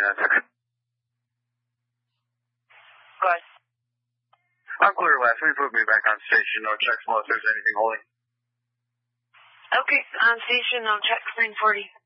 second. Go ahead. I'm clear west. Please put me back on station. No checks unless there's anything holding. Okay, on station, I'll check 940.